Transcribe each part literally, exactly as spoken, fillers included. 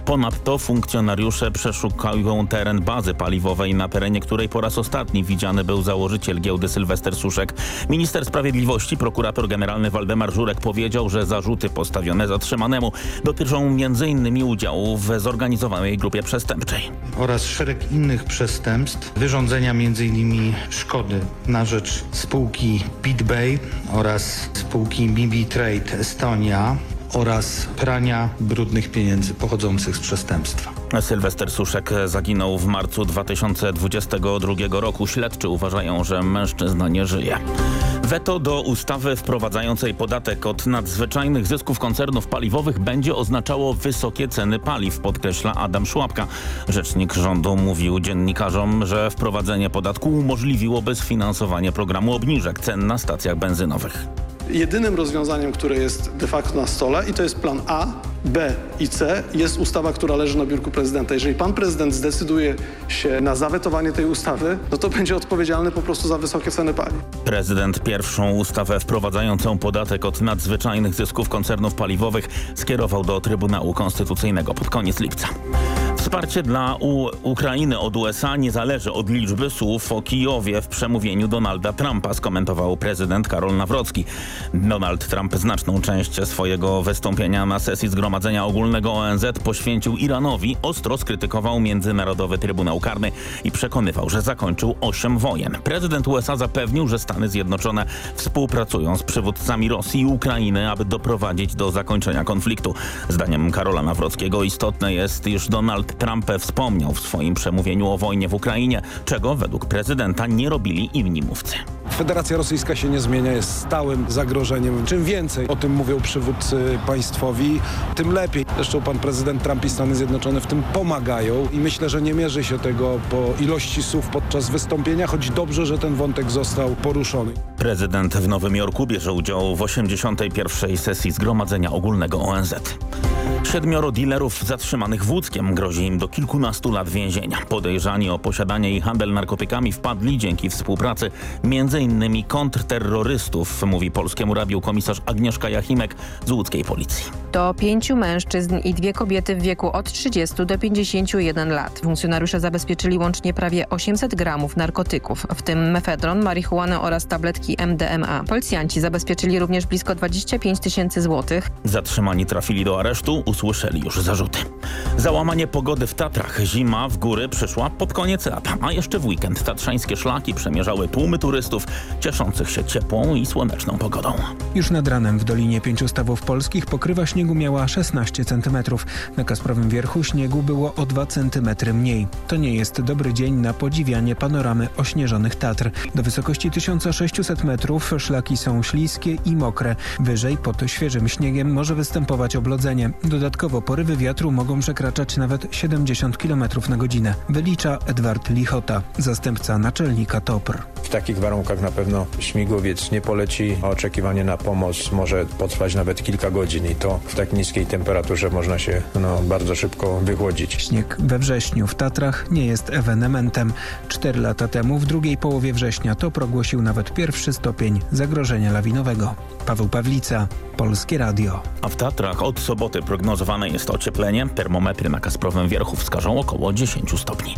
Ponadto funkcjonariusze przeszukają teren bazy paliwowej, na terenie której po raz ostatni widziany był założyciel giełdy Sylwester Suszek. Minister Sprawiedliwości, prokurator generalny Waldemar Żurek powiedział, że zarzuty postawione zatrzymanemu dotyczą m.in. udziału w zorganizowanej grupie przestępczej. Oraz szereg innych przestępstw, wyrządzenia m.in. szkody na rzecz spółki BitBay oraz spółki B B Trade Estonia oraz prania brudnych pieniędzy pochodzących z przestępstwa. Sylwester Suszek zaginął w marcu dwa tysiące dwudziestego drugiego roku. Śledczy uważają, że mężczyzna nie żyje. Weto do ustawy wprowadzającej podatek od nadzwyczajnych zysków koncernów paliwowych będzie oznaczało wysokie ceny paliw, podkreśla Adam Szłapka. Rzecznik rządu mówił dziennikarzom, że wprowadzenie podatku umożliwiłoby sfinansowanie programu obniżek cen na stacjach benzynowych. Jedynym rozwiązaniem, które jest de facto na stole, i to jest plan A, B i C, jest ustawa, która leży na biurku prezydenta. Jeżeli pan prezydent zdecyduje się na zawetowanie tej ustawy, no to będzie odpowiedzialny po prostu za wysokie ceny paliw. Prezydent pierwszą ustawę wprowadzającą podatek od nadzwyczajnych zysków koncernów paliwowych skierował do Trybunału Konstytucyjnego pod koniec lipca. Wsparcie dla U Ukrainy od U S A nie zależy od liczby słów o Kijowie w przemówieniu Donalda Trumpa, skomentował prezydent Karol Nawrocki. Donald Trump znaczną część swojego wystąpienia na sesji Zgromadzenia Ogólnego O N Z poświęcił Iranowi, ostro skrytykował Międzynarodowy Trybunał Karny i przekonywał, że zakończył osiem wojen. Prezydent U S A zapewnił, że Stany Zjednoczone współpracują z przywódcami Rosji i Ukrainy, aby doprowadzić do zakończenia konfliktu. Zdaniem Karola Nawrockiego istotne jest, iż Donald Trump wspomniał w swoim przemówieniu o wojnie w Ukrainie, czego według prezydenta nie robili inni mówcy. Federacja Rosyjska się nie zmienia, jest stałym zagrożeniem. Czym więcej o tym mówią przywódcy państwowi, tym lepiej. Zresztą pan prezydent Trump i Stany Zjednoczone w tym pomagają i myślę, że nie mierzy się tego po ilości słów podczas wystąpienia, choć dobrze, że ten wątek został poruszony. Prezydent w Nowym Jorku bierze udział w osiemdziesiątej pierwszej sesji Zgromadzenia Ogólnego O N Z. Siedmioro dealerów zatrzymanych w Łódzkiem grozi im do kilkunastu lat więzienia. Podejrzani o posiadanie i handel narkotykami wpadli dzięki współpracy między innymi kontrterrorystów, mówi Polskiemu Radiu komisarz Agnieszka Jachimek z łódzkiej policji. To pięciu mężczyzn i dwie kobiety w wieku od trzydziestu do pięćdziesięciu jeden lat. Funkcjonariusze zabezpieczyli łącznie prawie osiemset gramów narkotyków, w tym mefedron, marihuanę oraz tabletki M D M A. Policjanci zabezpieczyli również blisko dwadzieścia pięć tysięcy złotych. Zatrzymani trafili do aresztu, usłyszeli już zarzuty. Załamanie pogody w Tatrach. Zima w góry przyszła pod koniec lata, a jeszcze w weekend tatrzańskie szlaki przemierzały tłumy turystów cieszących się ciepłą i słoneczną pogodą. Już nad ranem w Dolinie Pięciu Stawów Polskich pokrywa śniegu miała szesnaście centymetrów. Na Kasprowym Wierchu śniegu było o dwa centymetry mniej. To nie jest dobry dzień na podziwianie panoramy ośnieżonych Tatr. Do wysokości tysiąc sześćset metrów szlaki są śliskie i mokre. Wyżej pod świeżym śniegiem może występować oblodzenie. Dodatkowo porywy wiatru mogą przekraczać nawet siedemdziesiąt kilometrów na godzinę. Wylicza Edward Lichota, zastępca naczelnika T O P R. W takich warunkach na pewno śmigłowiec nie poleci, a oczekiwanie na pomoc może potrwać nawet kilka godzin i to w tak niskiej temperaturze można się no, bardzo szybko wychłodzić. Śnieg we wrześniu w Tatrach nie jest ewenementem. Cztery lata temu, w drugiej połowie września, T O P R ogłosił nawet pierwszy stopień zagrożenia lawinowego. Paweł Pawlica, Polskie Radio. A w Tatrach od soboty prognozowane jest ocieplenie. Termometry na Kasprowym Wierchu wskażą około dziesięć stopni.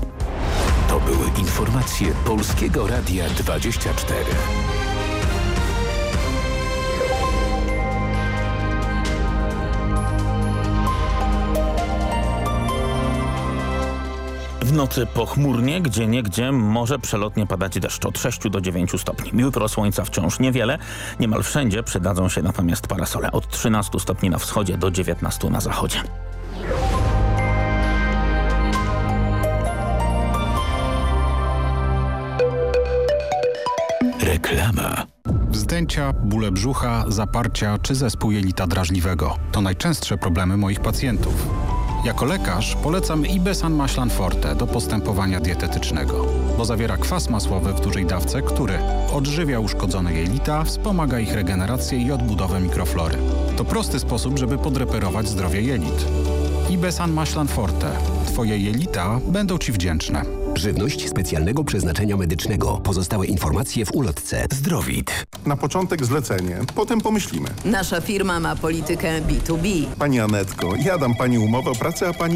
To były informacje Polskiego Radia dwadzieścia cztery. W nocy pochmurnie, gdzieniegdzie może przelotnie padać deszcz od sześciu do dziewięciu stopni. Jutro słońca wciąż niewiele, niemal wszędzie przydadzą się natomiast parasole. Od trzynastu stopni na wschodzie do dziewiętnastu na zachodzie. Reklama. Wzdęcia, bóle brzucha, zaparcia czy zespół jelita drażliwego. To najczęstsze problemy moich pacjentów. Jako lekarz polecam Ibesan Maślan Forte do postępowania dietetycznego, bo zawiera kwas masłowy w dużej dawce, który odżywia uszkodzone jelita, wspomaga ich regenerację i odbudowę mikroflory. To prosty sposób, żeby podreperować zdrowie jelit. Ibesan Maślan Forte. Twoje jelita będą Ci wdzięczne. Żywność specjalnego przeznaczenia medycznego. Pozostałe informacje w ulotce. Zdrowit. Na początek zlecenie, potem pomyślimy. Nasza firma ma politykę B dwa B. Pani Anetko, ja dam Pani umowę o pracę, a Pani